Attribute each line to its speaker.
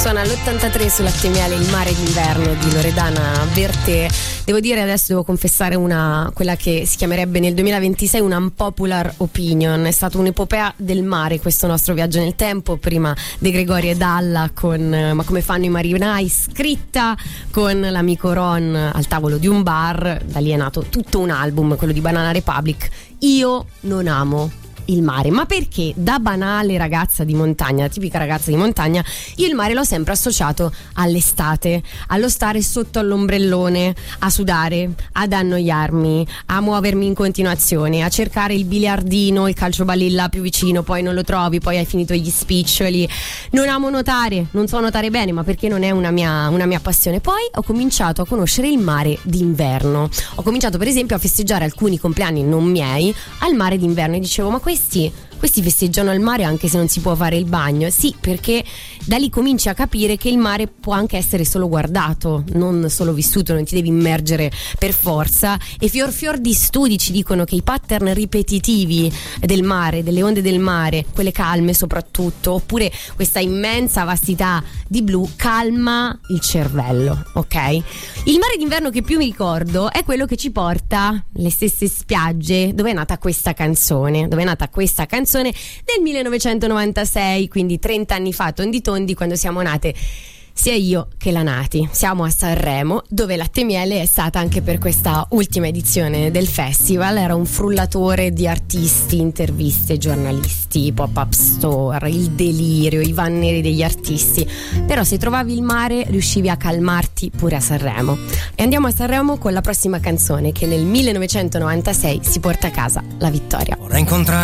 Speaker 1: Suona all'83 sulla TML Il mare d'inverno di Loredana Bertè. Devo dire, adesso devo confessare quella che si chiamerebbe nel 2026 una unpopular opinion. È stata un'epopea del mare questo nostro viaggio nel tempo, prima De Gregori e Dalla con Ma come fanno i marinai, scritta con l'amico Ron al tavolo di un bar. Da lì è nato tutto un album, quello di Banana Republic. Io non amo il mare, ma perché da banale ragazza di montagna, tipica ragazza di montagna, io il mare l'ho sempre associato all'estate, allo stare sotto all'ombrellone, a sudare, ad annoiarmi, a muovermi in continuazione, a cercare il biliardino, il calciobalilla più vicino, poi non lo trovi, poi hai finito gli spiccioli. Non amo nuotare, non so nuotare bene, ma perché non è una mia passione. Poi ho cominciato a conoscere il mare d'inverno. Ho cominciato per esempio a festeggiare alcuni compleanni non miei al mare d'inverno e dicevo: ma questi festeggiano al mare anche se non si può fare il bagno. Sì, perché da lì cominci a capire che il mare può anche essere solo guardato, non solo vissuto, non ti devi immergere per forza. E fior di studi ci dicono che i pattern ripetitivi del mare, delle onde del mare, quelle calme soprattutto, oppure questa immensa vastità di blu, calma il cervello, ok? Il mare d'inverno che più mi ricordo è quello che ci porta le stesse spiagge dove è nata questa canzone del 1996, quindi 30 anni fa, tondi tondi, quando siamo nate sia io che la Nati. Siamo a Sanremo, dove la TML è stata anche per questa ultima edizione del festival. Era un frullatore di artisti, interviste, giornalisti, pop-up store, il delirio, i van neri degli artisti. Però se trovavi il mare riuscivi a calmarti pure a Sanremo. E andiamo a Sanremo con la prossima canzone che nel 1996 si porta a casa la vittoria.
Speaker 2: Ora incontrare